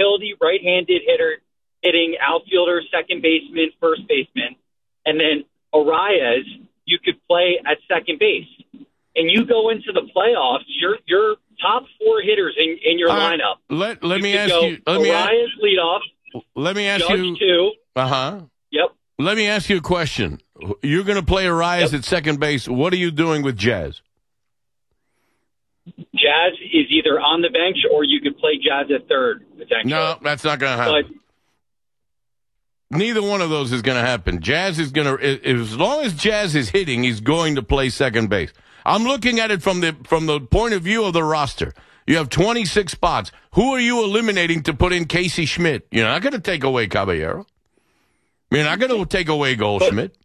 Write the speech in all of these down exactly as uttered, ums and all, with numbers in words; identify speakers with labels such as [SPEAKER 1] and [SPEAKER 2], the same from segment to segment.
[SPEAKER 1] utility right-handed hitter hitting outfielder, second baseman, first baseman, and then Arias, you could play at second base. And you go into the playoffs, your your top four hitters in, in your
[SPEAKER 2] All
[SPEAKER 1] lineup.
[SPEAKER 2] Right. Let let
[SPEAKER 1] you
[SPEAKER 2] me ask
[SPEAKER 1] go
[SPEAKER 2] you. Let me
[SPEAKER 1] Arias
[SPEAKER 2] ask,
[SPEAKER 1] leadoff.
[SPEAKER 2] Let me ask
[SPEAKER 1] Judge
[SPEAKER 2] you.
[SPEAKER 1] two.
[SPEAKER 2] Uh huh.
[SPEAKER 1] Yep.
[SPEAKER 2] Let me ask you a question. You're going to play Arias
[SPEAKER 1] Yep.
[SPEAKER 2] at second base. What are you doing with Jazz?
[SPEAKER 1] Jazz is either on the bench or you could play Jazz at third, potentially.
[SPEAKER 2] No, that's not going to happen.
[SPEAKER 1] But
[SPEAKER 2] neither one of those is going to happen. Jazz is going to, as long as Jazz is hitting, he's going to play second base. I'm looking at it from the from the point of view of the roster. You have twenty-six spots. Who are you eliminating to put in Casey Schmidt? You're not going to take away Caballero. You're not going to take away Goldschmidt.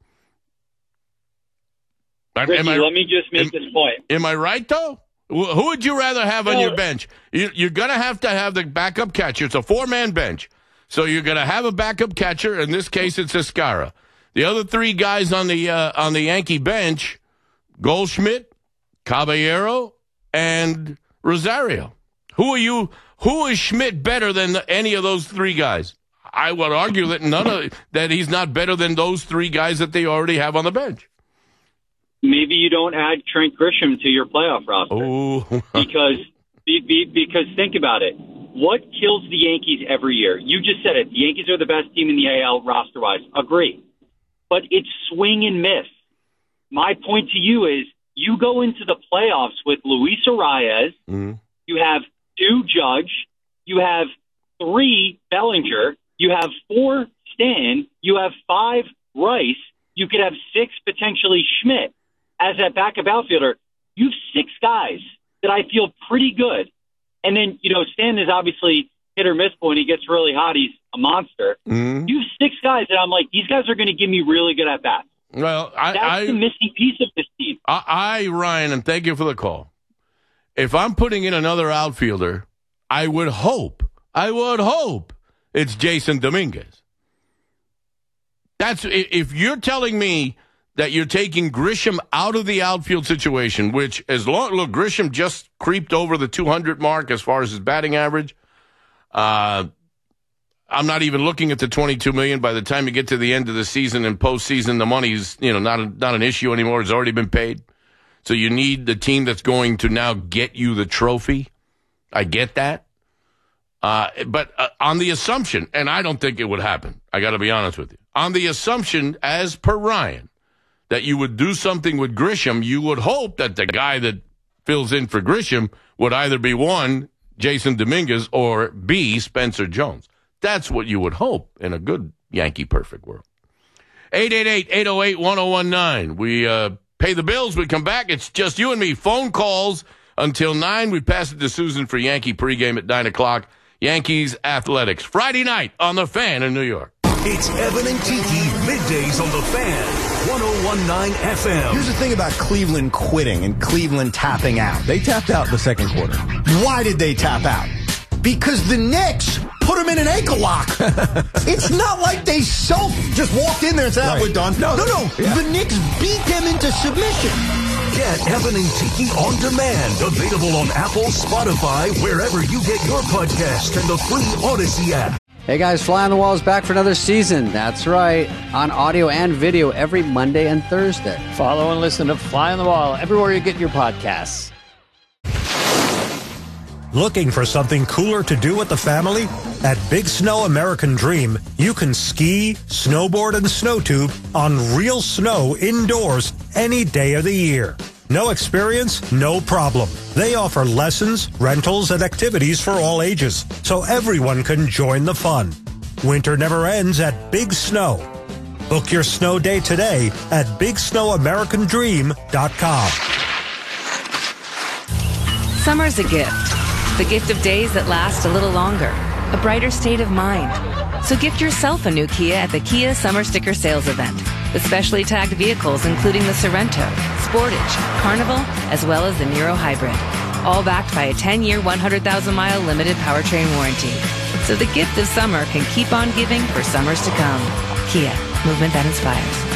[SPEAKER 1] Ricky,
[SPEAKER 2] am I,
[SPEAKER 1] let me just make
[SPEAKER 2] am,
[SPEAKER 1] this point.
[SPEAKER 2] Am I right, though? Who would you rather have on
[SPEAKER 1] no.
[SPEAKER 2] your bench? You, you're going to have to have the backup catcher. It's a four-man bench. So you're going to have a backup catcher. In this case, it's Escara. The other three guys on the uh, on the Yankee bench, Goldschmidt, Caballero, and Rosario. Who are you? Who is Schmidt better than the, any of those three guys? I would argue that none of that he's not better than those three guys that they already have on the bench.
[SPEAKER 1] Maybe you don't add Trent Grisham to your playoff roster.
[SPEAKER 2] Oh,
[SPEAKER 1] because be, be, because think about it. What kills the Yankees every year? You just said it. The Yankees are the best team in the A L roster-wise. Agree. But it's swing and miss. My point to you is you go into the playoffs with Luis Arias.
[SPEAKER 2] mm-hmm.
[SPEAKER 1] You have two Judge. You have three Bellinger. You have four Stanton. You have five Rice. You could have six potentially Schmidt as that backup outfielder. You have six guys that I feel pretty good. And then, you know, Stanton is obviously hit or miss, but when he gets really hot, he's a monster.
[SPEAKER 2] Mm-hmm.
[SPEAKER 1] You have six guys that I'm like, these guys are going to give me really good at bats.
[SPEAKER 2] Well, I,
[SPEAKER 1] That's
[SPEAKER 2] I,
[SPEAKER 1] the missing piece of this team.
[SPEAKER 2] I, I, Ryan, and thank you for the call. If I'm putting in another outfielder, I would hope, I would hope it's Jason Dominguez. That's if you're telling me that you're taking Grisham out of the outfield situation, which as long look, Grisham just creeped over the two hundred mark as far as his batting average. Uh, I'm not even looking at the twenty-two million dollars. By the time you get to the end of the season and postseason, the money's, you know, not a, not an issue anymore. It's already been paid. So you need the team that's going to now get you the trophy. I get that. Uh, but uh, on the assumption, and I don't think it would happen, I got to be honest with you. On the assumption, as per Ryan, that you would do something with Grisham, you would hope that the guy that fills in for Grisham would either be one, Jason Dominguez, or B, Spencer Jones. That's what you would hope in a good Yankee perfect world. eight eight eight, eight oh eight, one oh one nine. We uh, pay the bills. We come back. It's just you and me. Phone calls until nine. We pass it to Susan for Yankee pregame at nine o'clock. Yankees Athletics. Friday night on The Fan in New York.
[SPEAKER 3] It's Evan and Tiki, middays on The Fan, one oh one point nine F M.
[SPEAKER 4] Here's the thing about Cleveland quitting and Cleveland tapping out. They tapped out the second quarter. Why did they tap out? Because the Knicks put them in an ankle lock. It's not like they self just walked in there and said, right. oh, we're done. No, no, no. Yeah. The Knicks beat them into submission.
[SPEAKER 3] Get Evan and Tiki on demand. Available on Apple, Spotify, wherever you get your podcast, and the free Odyssey app.
[SPEAKER 5] Hey guys, Fly on the Wall is back for another season. That's right. On audio and video every Monday and Thursday.
[SPEAKER 6] Follow and listen to Fly on the Wall everywhere you get your podcasts.
[SPEAKER 7] Looking for something cooler to do with the family? At Big Snow American Dream, you can ski, snowboard, and snow tube on real snow indoors any day of the year. No experience? No problem. They offer lessons, rentals, and activities for all ages, so everyone can join the fun. Winter never ends at Big Snow. Book your snow day today at big snow american dream dot com.
[SPEAKER 8] Summer's a gift. The gift of days that last a little longer. A brighter state of mind. So gift yourself a new Kia at the Kia Summer Sticker Sales Event. With specially tagged vehicles including the Sorento, Sportage, Carnival, as well as the Niro Hybrid. All backed by a ten-year, one hundred thousand mile limited powertrain warranty. So the gift of summer can keep on giving for summers to come. Kia, movement that inspires.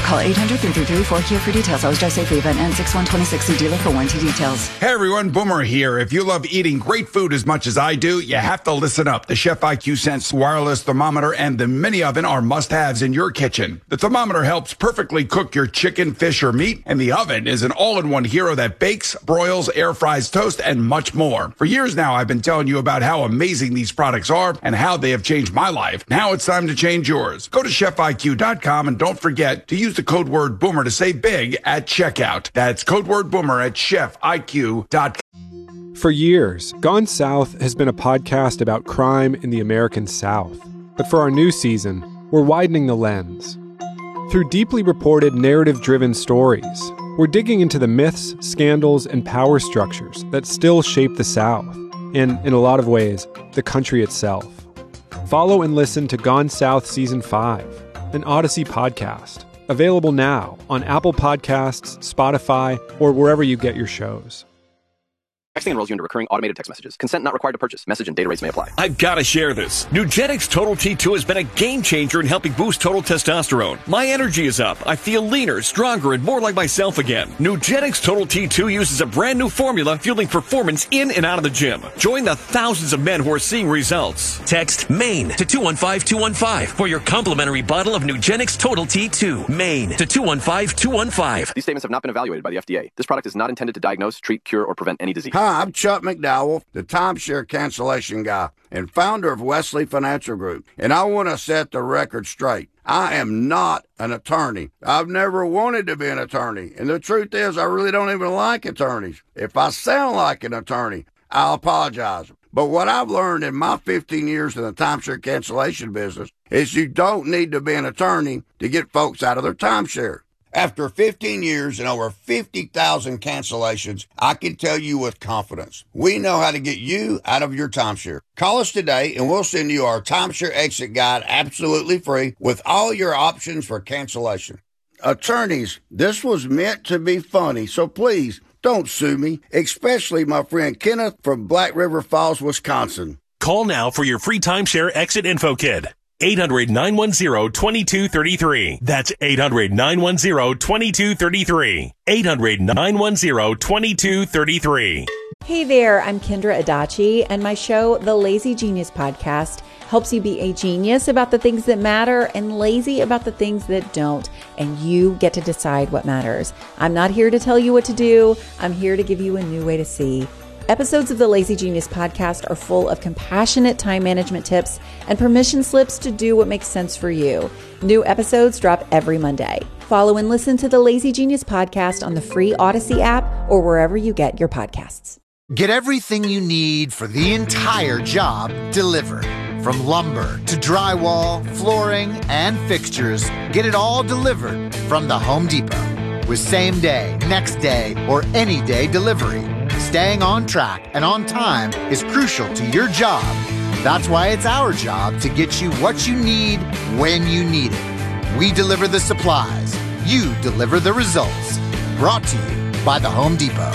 [SPEAKER 9] Call eight hundred, three three three, four K I A for details. Always drive safely. Event ends six one twenty-six. See dealer for warranty details.
[SPEAKER 10] Hey everyone, Boomer here. If you love eating great food as much as I do, you have to listen up. The Chef I Q Sense wireless thermometer and the mini oven are must-haves in your kitchen. The thermometer helps perfectly cook your chicken, fish, or meat, and the oven is an all-in-one hero that bakes, broils, air fries, toast, and much more. For years now, I've been telling you about how amazing these products are and how they have changed my life. Now it's time to change yours. Go to chef I Q dot com and don't forget to use the code word Boomer to save big at checkout. That's code word Boomer at chef I Q dot com.
[SPEAKER 11] For years, Gone South has been a podcast about crime in the American South. But for our new season, we're widening the lens. Through deeply reported, narrative-driven stories, we're digging into the myths, scandals, and power structures that still shape the South, and, in a lot of ways, the country itself. Follow and listen to Gone South Season five, an Odyssey podcast. Available now on Apple Podcasts, Spotify, or wherever you get your shows.
[SPEAKER 12] Texting enrolls you into recurring automated text messages. Consent not required to purchase. Message and data rates may apply.
[SPEAKER 13] I've got to share this. Nugenix Total T two has been a game changer in helping boost total testosterone. My energy is up. I feel leaner, stronger, and more like myself again. Nugenix Total T two uses a brand new formula fueling performance in and out of the gym. Join the thousands of men who are seeing results.
[SPEAKER 14] Text MAIN to two one five two one five for your complimentary bottle of Nugenix Total T two. MAIN to two one five two one five.
[SPEAKER 12] These statements have not been evaluated by the F D A. This product is not intended to diagnose, treat, cure, or prevent any disease.
[SPEAKER 15] Hi, I'm Chuck McDowell, the timeshare cancellation guy and founder of Wesley Financial Group, and I want to set the record straight. I am not an attorney. I've never wanted to be an attorney, and the truth is I really don't even like attorneys. If I sound like an attorney, I'll apologize. But what I've learned in my fifteen years in the timeshare cancellation business is you don't need to be an attorney to get folks out of their timeshare. After fifteen years and over fifty thousand cancellations, I can tell you with confidence, we know how to get you out of your timeshare. Call us today and we'll send you our timeshare exit guide absolutely free with all your options for cancellation. Attorneys, this was meant to be funny, so please don't sue me, especially my friend Kenneth from Black River Falls, Wisconsin.
[SPEAKER 14] Call now for your free timeshare exit info kit. eight hundred, nine one zero, two two three three. That's eight hundred, nine one zero, two two three three. eight hundred, nine one zero, two two three three.
[SPEAKER 16] Hey there, I'm Kendra Adachi, and my show, The Lazy Genius Podcast, helps you be a genius about the things that matter and lazy about the things that don't, and you get to decide what matters. I'm not here to tell you what to do. I'm here to give you a new way to see. Episodes of the Lazy Genius Podcast are full of compassionate time management tips and permission slips to do what makes sense for you. New episodes drop every Monday. Follow and listen to the Lazy Genius Podcast on the free Odyssey app or wherever you get your podcasts.
[SPEAKER 17] Get everything you need for the entire job delivered. From lumber to drywall, flooring, and fixtures, get it all delivered from the Home Depot. With same day, next day, or any day delivery. Staying on track and on time is crucial to your job. That's why it's our job to get you what you need when you need it. We deliver the supplies. You deliver the results. Brought to you by the Home Depot.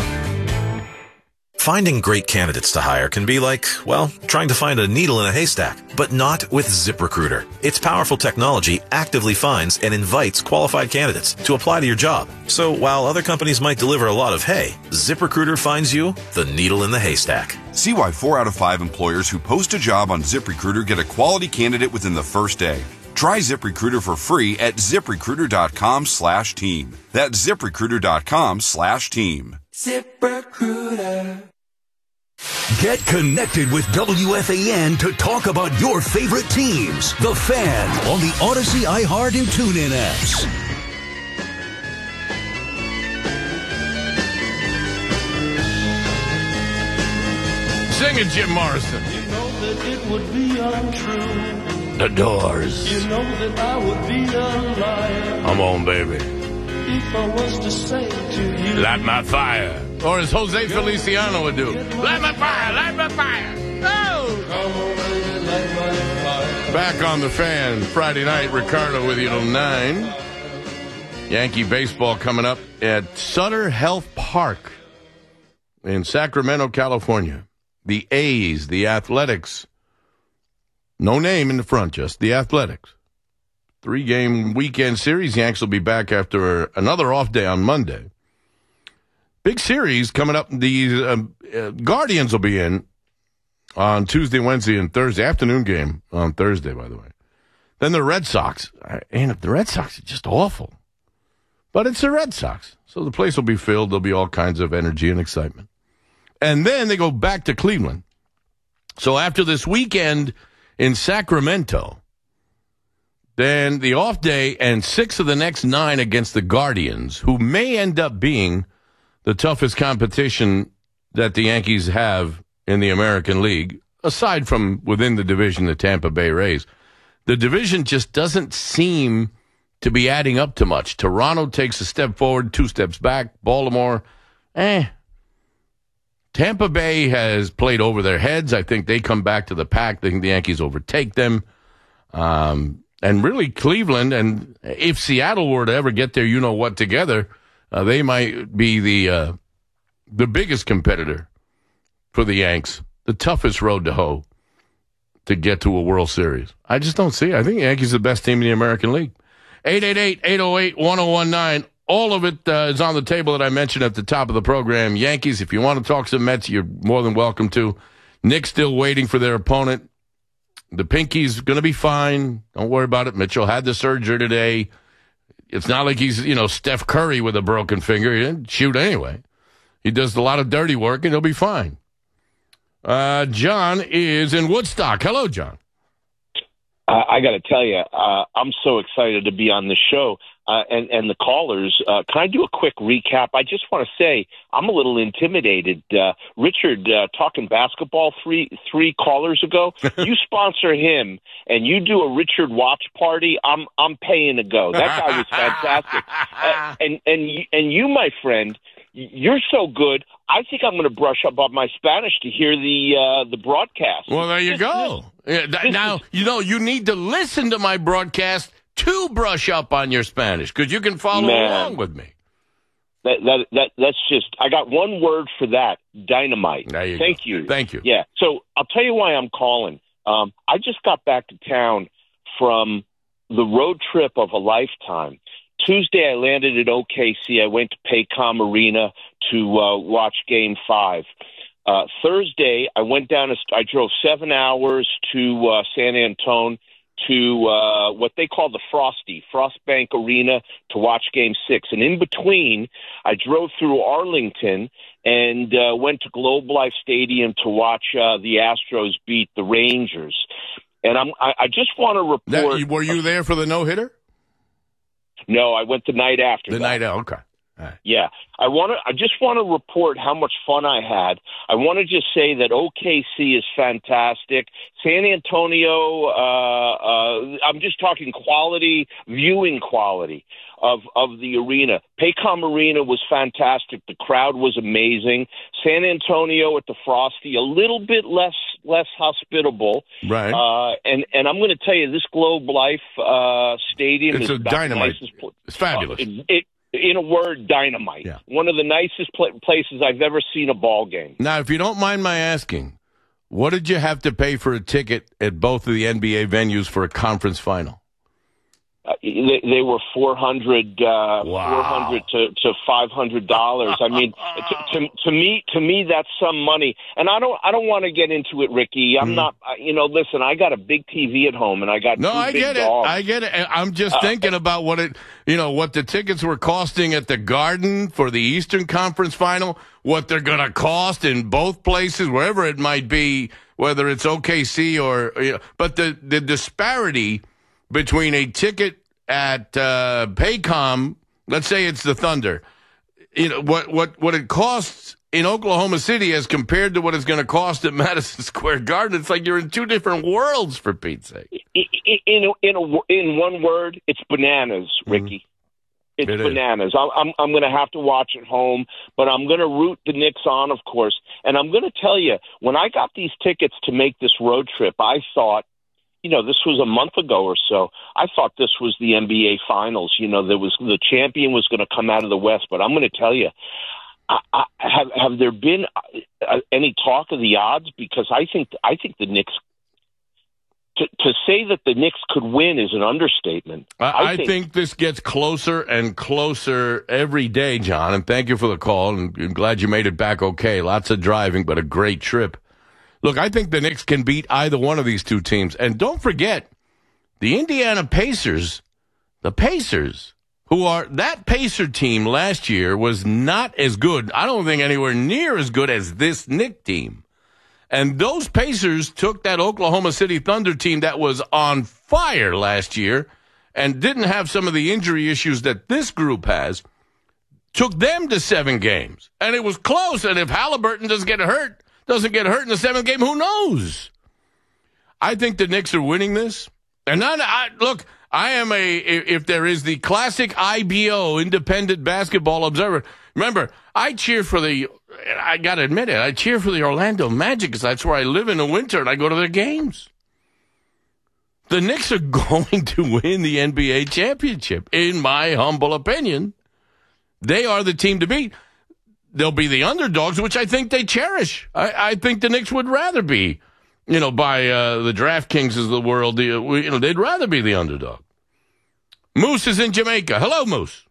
[SPEAKER 18] Finding great candidates to hire can be like, well, trying to find a needle in a haystack, but not with ZipRecruiter. Its powerful technology actively finds and invites qualified candidates to apply to your job. So while other companies might deliver a lot of hay, ZipRecruiter finds you the needle in the haystack.
[SPEAKER 19] See why four out of five employers who post a job on ZipRecruiter get a quality candidate within the first day. Try ZipRecruiter for free at ZipRecruiter.com slash team. That's ZipRecruiter.com slash team.
[SPEAKER 3] ZipRecruiter. Get connected with W F A N to talk about your favorite teams. The Fan on the Odyssey, iHeart, and TuneIn apps.
[SPEAKER 2] Sing it, Jim Morrison.
[SPEAKER 20] You know that it would be untrue.
[SPEAKER 2] The Doors.
[SPEAKER 20] You know that I would be a liar.
[SPEAKER 2] Come on, baby.
[SPEAKER 20] If I was to say to you,
[SPEAKER 2] light my fire. Or as Jose Feliciano would do, light my fire, light my fire. Oh!
[SPEAKER 20] Come on, baby, light my fire.
[SPEAKER 2] Back on the Fan, Friday night, Ricardo with you till nine. Yankee baseball coming up at Sutter Health Park in Sacramento, California. The A's, the Athletics. No name in the front, just the Athletics. three-game weekend series. Yanks will be back after another off day on Monday. Big series coming up. The uh, uh, Guardians will be in on Tuesday, Wednesday, and Thursday. Afternoon game on Thursday, by the way. Then the Red Sox. And the Red Sox are just awful. But it's the Red Sox. So the place will be filled. There'll be all kinds of energy and excitement. And then they go back to Cleveland. So after this weekend in Sacramento, then the off day and six of the next nine against the Guardians, who may end up being the toughest competition that the Yankees have in the American League, aside from within the division, the Tampa Bay Rays. The division just doesn't seem to be adding up to much. Toronto takes a step forward, two steps back. Baltimore, eh. Tampa Bay has played over their heads. I think they come back to the pack. They think the Yankees overtake them. Um, and really Cleveland, and if Seattle were to ever get their you-know-what together, uh, they might be the uh, the biggest competitor for the Yanks, the toughest road to hoe to get to a World Series. I just don't see it. I think the Yankees are the best team in the American League. eight eight eight, eight oh eight, one oh one nine. All of it uh, is on the table that I mentioned at the top of the program. Yankees, if you want to talk some Mets, you're more than welcome to. Knicks still waiting for their opponent. The Pinky's going to be fine. Don't worry about it. Mitchell had the surgery today. It's not like he's, you know, Steph Curry with a broken finger. He didn't shoot anyway. He does a lot of dirty work, and he'll be fine. Uh, John is in Woodstock. Hello, John.
[SPEAKER 21] Uh, I got to tell you, uh, I'm so excited to be on the show. Uh, and, and the callers, uh, can I do a quick recap? I just want to say I'm a little intimidated. Uh, Richard, uh, talking basketball three three callers ago, you sponsor him and you do a Richard watch party. I'm I'm paying to go. That guy was fantastic. Uh, and and you, and you, my friend, you're so good. I think I'm going to brush up on my Spanish to hear the uh, the broadcast.
[SPEAKER 2] Well, there you
[SPEAKER 21] this,
[SPEAKER 2] go.
[SPEAKER 21] This,
[SPEAKER 2] yeah, that, now
[SPEAKER 21] is,
[SPEAKER 2] you know you need to listen to my broadcast to brush up on your Spanish, because you can follow
[SPEAKER 21] Man,
[SPEAKER 2] along with me.
[SPEAKER 21] That, that that that's just, I got one word for that: dynamite.
[SPEAKER 2] There you
[SPEAKER 21] Thank
[SPEAKER 2] go.
[SPEAKER 21] you.
[SPEAKER 2] Thank you.
[SPEAKER 21] Yeah. So I'll tell you why I'm calling. Um, I just got back to town from the road trip of a lifetime. Tuesday, I landed at O K C. I went to Paycom Arena to uh, watch Game Five. Uh, Thursday, I went down. To, I drove seven hours to uh, San Antone to uh, what they call the Frosty, Frostbank Arena, to watch Game Six. And in between, I drove through Arlington and uh, went to Globe Life Stadium to watch uh, the Astros beat the Rangers. And I'm, I, I just want to report.
[SPEAKER 2] That, were you there for the no-hitter?
[SPEAKER 21] No, I went the night after
[SPEAKER 2] The
[SPEAKER 21] that.
[SPEAKER 2] night out, okay. Right.
[SPEAKER 21] Yeah, I want to. I just want to report how much fun I had. I want to just say that O K C is fantastic. San Antonio. Uh, uh, I'm just talking quality, viewing quality of of the arena. Paycom Arena was fantastic. The crowd was amazing. San Antonio at the Frosty, a little bit less less hospitable.
[SPEAKER 2] Right.
[SPEAKER 21] Uh, and and I'm going to tell you, this Globe Life uh, Stadium
[SPEAKER 2] It's
[SPEAKER 21] is
[SPEAKER 2] a
[SPEAKER 21] about the
[SPEAKER 2] dynamite.
[SPEAKER 21] nicest pl-
[SPEAKER 2] It's fabulous.
[SPEAKER 21] Uh, it, it, in a word, dynamite.
[SPEAKER 2] Yeah.
[SPEAKER 21] One of the nicest pl- places I've ever seen a ball game.
[SPEAKER 2] Now, if you don't mind my asking, what did you have to pay for a ticket at both of the N B A venues for a conference final?
[SPEAKER 21] Uh, they, they were four hundred, uh,
[SPEAKER 2] wow.
[SPEAKER 21] four hundred to, to five hundred dollars. I mean, to, to, to me, to me, that's some money. And I don't, I don't want to get into it, Ricky. I'm mm. not, you know. Listen, I got a big T V at home, and I got
[SPEAKER 2] no.
[SPEAKER 21] two
[SPEAKER 2] I
[SPEAKER 21] big
[SPEAKER 2] get
[SPEAKER 21] dogs.
[SPEAKER 2] it. I get it. I'm just
[SPEAKER 21] Uh,
[SPEAKER 2] thinking about what it, you know, what the tickets were costing at the Garden for the Eastern Conference Final, what they're going to cost in both places, wherever it might be, whether it's O K C or, you know, but the the disparity between a ticket at uh, Paycom, let's say it's the Thunder, you know, what, what, what it costs in Oklahoma City as compared to what it's going to cost at Madison Square Garden, it's like you're in two different worlds, for Pete's sake.
[SPEAKER 21] In, in, in, a, in one word, it's bananas, Ricky. Mm. It's
[SPEAKER 2] it
[SPEAKER 21] bananas. I'm, I'm, I'm going to have to watch at home, but I'm going to root the Knicks on, of course. And I'm going to tell you, when I got these tickets to make this road trip, I thought, you know, this was a month ago or so. I thought this was the N B A Finals. You know, there was the champion was going to come out of the West. But I'm going to tell you, I, I, have have there been uh, any talk of the odds? Because I think I think the Knicks to, to say that the Knicks could win is an understatement.
[SPEAKER 2] I,
[SPEAKER 21] I,
[SPEAKER 2] I
[SPEAKER 21] think,
[SPEAKER 2] think this gets closer and closer every day, John, and thank you for the call, and I'm glad you made it back okay. Lots of driving, but a great trip. Look, I think the Knicks can beat either one of these two teams. And don't forget, the Indiana Pacers, the Pacers, who are, that Pacer team last year was not as good. I don't think anywhere near as good as this Knick team. And those Pacers took that Oklahoma City Thunder team that was on fire last year and didn't have some of the injury issues that this group has, took them to seven games. And it was close. And if Halliburton doesn't get hurt, doesn't get hurt in the seventh game, who knows? I think the Knicks are winning this. And I, I, look, I am a, if there is the classic I B O, Independent Basketball Observer, remember, I cheer for the, I got to admit it, I cheer for the Orlando Magic because that's where I live in the winter and I go to their games. The Knicks are going to win the N B A championship, in my humble opinion. They are the team to beat. They'll be the underdogs, which I think they cherish. I, I think the Knicks would rather be, you know, by uh, the DraftKings of the world. The, you know, they'd rather be the underdog. Moose is in Jamaica. Hello, Moose.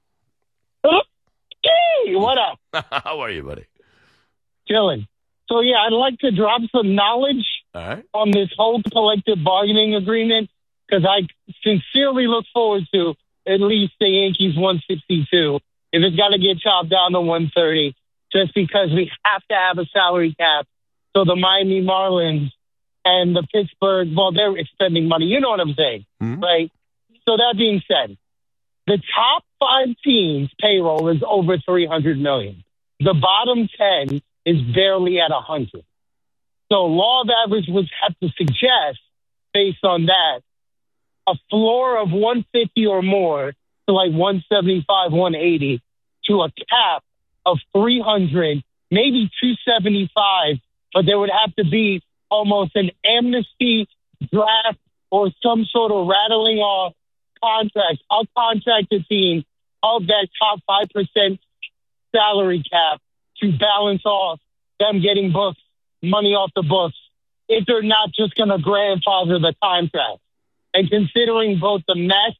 [SPEAKER 1] Hey, what up?
[SPEAKER 2] How are you, buddy?
[SPEAKER 1] Chilling. So, yeah, I'd like to drop some knowledge
[SPEAKER 2] All right.
[SPEAKER 1] on this whole collective bargaining agreement because I sincerely look forward to at least the Yankees one sixty-two. If it's got to get chopped down to one thirty, just because we have to have a salary cap so the Miami Marlins and the Pittsburgh, well, they're expending money. You know what I'm saying,
[SPEAKER 2] mm-hmm.
[SPEAKER 1] right? So that being said, the top five teams' payroll is over three hundred million dollars. The bottom ten is barely at one hundred. So law of average would have to suggest, based on that, a floor of one fifty or more to like one seventy-five, one eighty, to a cap of three hundred, maybe two seventy-five, but there would have to be almost an amnesty draft or some sort of rattling off contracts. I'll contract a team of that top five percent salary cap to balance off them getting books, money off the books, if they're not just going to grandfather the contract. And considering both the Mets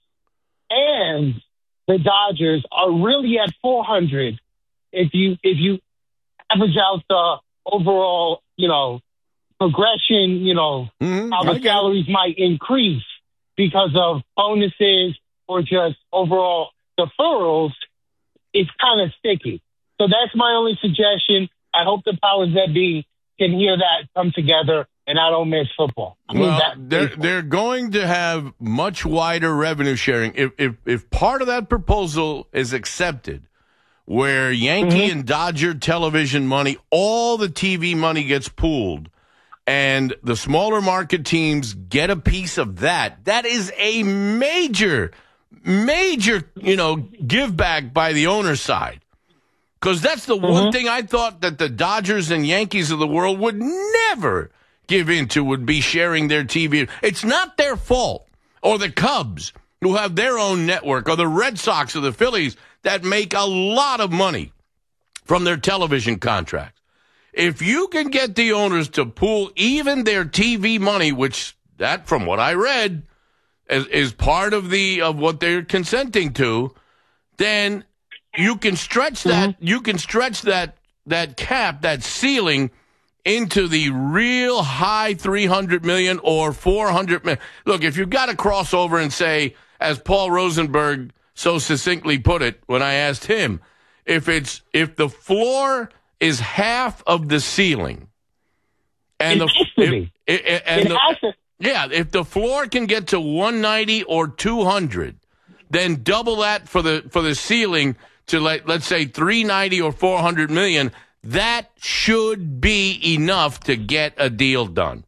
[SPEAKER 1] and the Dodgers are really at four hundred, if you if you average out the overall, you know, progression, you know, mm-hmm. how the salaries might increase because of bonuses or just overall deferrals, it's kind of sticky. So that's my only suggestion. I hope the powers that be can hear that, come together, and I don't miss football. I mean,
[SPEAKER 2] well,
[SPEAKER 1] that,
[SPEAKER 2] they're, they're going to have much wider revenue sharing. If, if, if part of that proposal is accepted, where Yankee mm-hmm. and Dodger television money, all the T V money gets pooled, and the smaller market teams get a piece of that, that is a major, major, you know, give back by the owner's side. Because that's the mm-hmm. one thing I thought that the Dodgers and Yankees of the world would never give into, would be sharing their T V. It's not their fault. Or the Cubs, who have their own network, or the Red Sox or the Phillies that make a lot of money from their television contracts. If you can get the owners to pool even their T V money, which that, from what I read, is, is part of the of what they're consenting to, then you can stretch that. Mm-hmm. You can stretch that that cap, that ceiling, into the real high three hundred million or four hundred million. Look, if you've got to cross over and say, as Paul Rosenberg so succinctly put it when I asked him, if it's if the floor is half of the ceiling, and
[SPEAKER 1] it
[SPEAKER 2] the
[SPEAKER 1] has to be.
[SPEAKER 2] If, if, and
[SPEAKER 1] it
[SPEAKER 2] the,
[SPEAKER 1] has to.
[SPEAKER 2] yeah, if the floor can get to one ninety or two hundred, then double that for the for the ceiling to like let's say three ninety or four hundred million. That should be enough to get a deal done.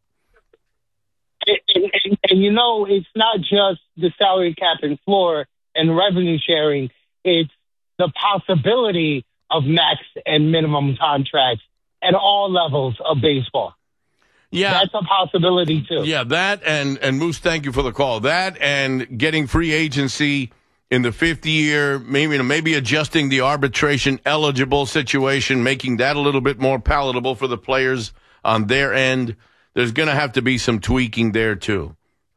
[SPEAKER 1] And, and, and, you know, it's not just the salary cap and floor and revenue sharing. It's the possibility of max and minimum contracts at all levels of baseball.
[SPEAKER 2] Yeah.
[SPEAKER 1] That's a possibility, too.
[SPEAKER 2] Yeah, that and, and Moose, thank you for the call. That and getting free agency in the fifth year, maybe, you know, maybe adjusting the arbitration eligible situation, making that a little bit more palatable for the players on their end. There's going to have to be some tweaking there, too.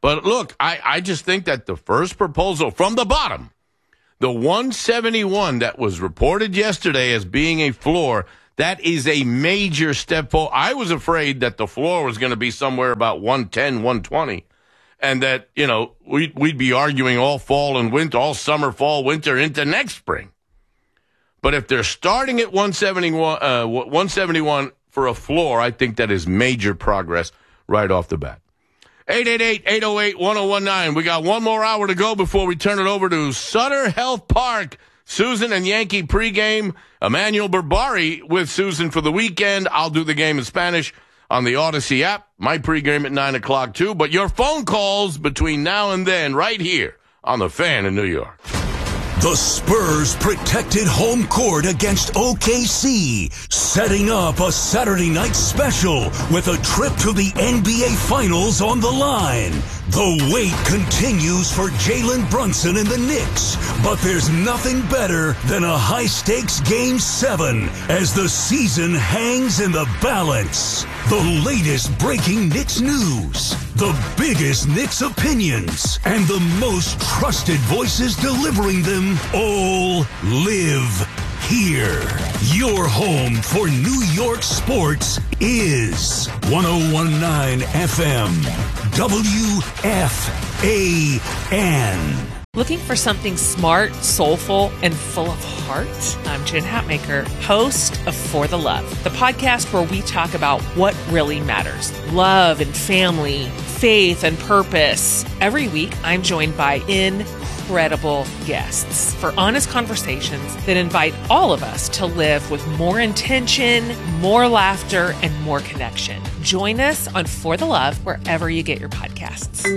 [SPEAKER 2] But look, I, I just think that the first proposal from the bottom, the one seventy-one that was reported yesterday as being a floor, that is a major step forward. I was afraid that the floor was going to be somewhere about one ten, one twenty, and that, you know, we'd, we'd be arguing all fall and winter, all summer, fall, winter into next spring. But if they're starting at one seventy-one, uh, one seventy-one for a floor, I think that is major progress right off the bat. eight eight eight, eight oh eight, one oh one nine. We got one more hour to go before we turn it over to Sutter Health Park. Susan and Yankee pregame. Emmanuel Berbari with Susan for the weekend. I'll do the game in Spanish on the Odyssey app. My pregame at nine o'clock, too. But your phone calls between now and then right here on The Fan in New York.
[SPEAKER 3] The Spurs protected home court against O K C, setting up a Saturday night special with a trip to the N B A Finals on the line. The wait continues for Jalen Brunson and the Knicks, but there's nothing better than a high-stakes Game seven as the season hangs in the balance. The latest breaking Knicks news, the biggest Knicks opinions, and the most trusted voices delivering them all live here. Your home for New York sports is one oh one point nine F M, W F A N.
[SPEAKER 4] Looking for something smart, soulful, and full of heart? I'm Jen Hatmaker, host of For the Love, the podcast where we talk about what really matters. Love and family, faith and purpose. Every week, I'm joined by incredible guests for honest conversations that invite all of us to live with more intention, more laughter, and more connection. Join us on For the Love wherever you get your podcasts.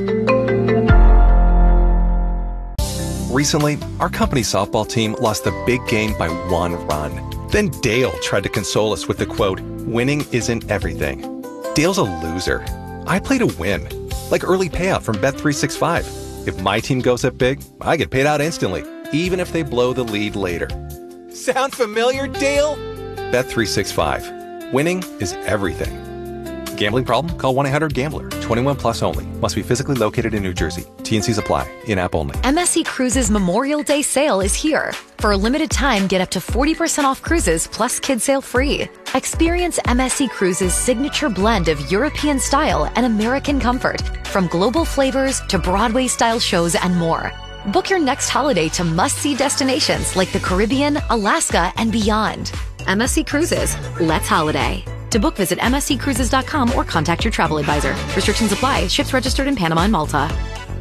[SPEAKER 22] Recently, our company softball team lost the big game by one run. Then Dale tried to console us with the quote, "Winning isn't everything." Dale's a loser. I play to win, like early payout from Bet three sixty-five. If my team goes up big, I get paid out instantly, even if they blow the lead later.
[SPEAKER 23] Sound familiar, Dale?
[SPEAKER 22] Bet three sixty-five. Winning is everything. Gambling problem? Call one eight hundred gambler. twenty-one plus only. Must be physically located in New Jersey. T and Cs apply. In-app only.
[SPEAKER 24] M S C Cruises Memorial Day sale is here. For a limited time, get up to forty percent off cruises plus kid sale free. Experience M S C Cruises' signature blend of European style and American comfort, from global flavors to Broadway-style shows and more. Book your next holiday to must-see destinations like the Caribbean, Alaska, and beyond. M S C Cruises. Let's holiday. To book, visit M S C cruises dot com or contact your travel advisor. Restrictions apply. Ships registered in Panama and Malta.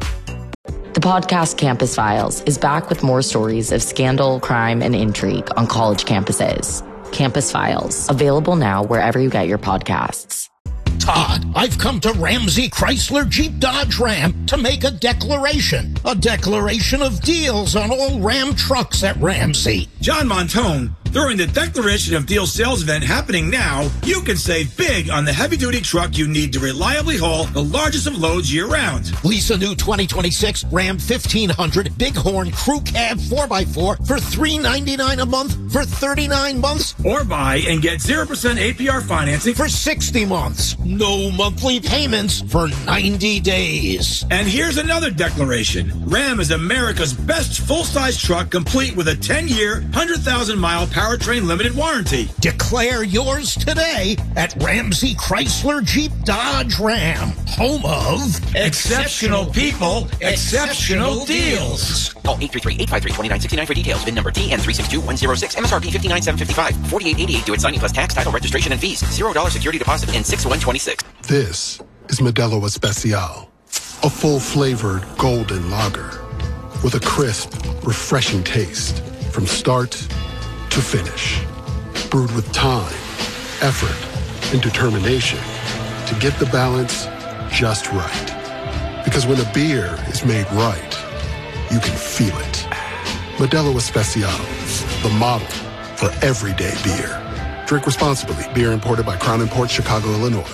[SPEAKER 25] The podcast Campus Files is back with more stories of scandal, crime, and intrigue on college campuses. Campus Files, available now wherever you get your podcasts.
[SPEAKER 26] Todd, I've come to Ramsey Chrysler Jeep Dodge Ram to make a declaration. A declaration of deals on all Ram trucks at Ramsey.
[SPEAKER 27] John Montone, during the Declaration of Deals sales event happening now, you can save big on the heavy-duty truck you need to reliably haul the largest of loads year-round.
[SPEAKER 26] Lease a new twenty twenty-six Ram fifteen hundred Bighorn Crew Cab four by four for three hundred ninety-nine dollars a month for thirty-nine months.
[SPEAKER 27] Or buy and get zero percent A P R financing
[SPEAKER 26] for sixty months. No monthly payments for ninety days.
[SPEAKER 27] And here's another declaration. Ram is America's best full-size truck, complete with a ten-year, one hundred thousand mile powertrain limited warranty.
[SPEAKER 26] Declare yours today at Ramsey Chrysler Jeep Dodge Ram, home of
[SPEAKER 27] exceptional people, exceptional deals.
[SPEAKER 12] Call eight three three, eight five three, two nine six nine for details. V I N number T N three six two one zero six. M S R P five nine seven five five. forty-eight eighty-eight due at signing plus tax, title, registration, and fees. zero dollars security deposit in six one twenty-six.
[SPEAKER 28] This is Modelo Especial, a full-flavored golden lager with a crisp, refreshing taste from start to finish. Brewed with time, effort, and determination to get the balance just right. Because when a beer is made right, you can feel it. Modelo Especial, the model for everyday beer. Drink responsibly. Beer imported by Crown Imports, Chicago, Illinois.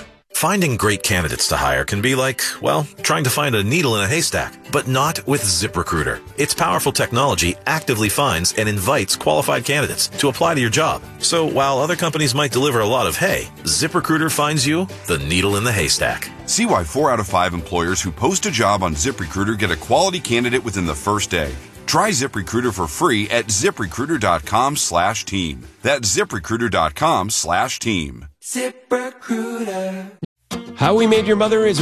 [SPEAKER 18] Finding great candidates to hire can be like, well, trying to find a needle in a haystack, but not with ZipRecruiter. Its powerful technology actively finds and invites qualified candidates to apply to your job. So while other companies might deliver a lot of hay, ZipRecruiter finds you the needle in the haystack.
[SPEAKER 19] See why four out of five employers who post a job on ZipRecruiter get a quality candidate within the first day. Try ZipRecruiter for free at ZipRecruiter.com slash team. That's ZipRecruiter.com slash team.
[SPEAKER 5] ZipRecruiter.
[SPEAKER 6] How We Made Your Mother is